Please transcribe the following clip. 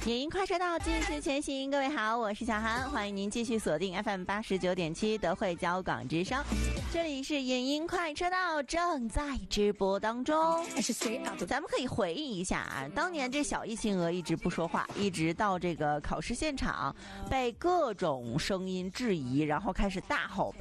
野营快车道继续前行，各位好，我是小韩，欢迎您继续锁定 FM89.7 德惠交广之声，这里是野营快车道正在直播当中。咱们可以回忆一下啊，当年这小易星娥一直不说话，一直到这个考试现场被各种声音质疑，然后开始大吼